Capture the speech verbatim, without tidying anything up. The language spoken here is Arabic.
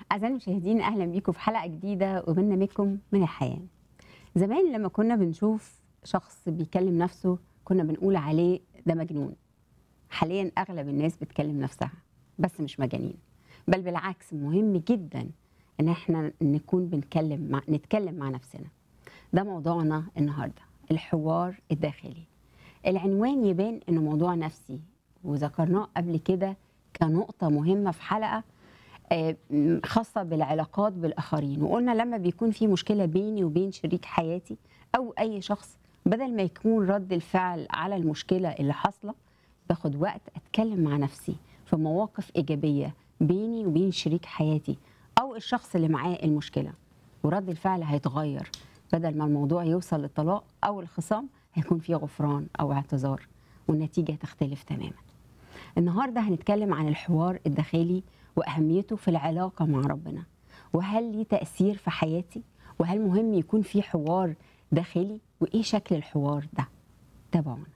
أعزائي المشاهدين، أهلا بيكم في حلقة جديدة وبرنامجكم من الحياة. زمان لما كنا بنشوف شخص بيكلم نفسه كنا بنقول عليه ده مجنون. حاليا أغلب الناس بتكلم نفسها بس مش مجانين، بل بالعكس مهم جدا إن احنا نكون بنتكلم مع نتكلم مع نفسنا. ده موضوعنا النهاردة، الحوار الداخلي. العنوان يبان إنه موضوع نفسي، وذكرناه قبل كده كنقطة مهمة في حلقة آه، خاصة بالعلاقات بالآخرين، وقلنا لما بيكون في مشكلة بيني وبين شريك حياتي أو أي شخص، بدل ما يكون رد الفعل على المشكلة اللي حاصلة، باخد وقت أتكلم مع نفسي في مواقف إيجابية بيني وبين شريك حياتي أو الشخص اللي معاه المشكلة، ورد الفعل هيتغير. بدل ما الموضوع يوصل للطلاق أو الخصام، هيكون في غفران أو اعتذار، والنتيجة تختلف تماما. النهارده هنتكلم عن الحوار الداخلي وأهميته في العلاقة مع ربنا، وهل ليه تأثير في حياتي، وهل مهم يكون في حوار داخلي، وإيه شكل الحوار ده. تابعونا.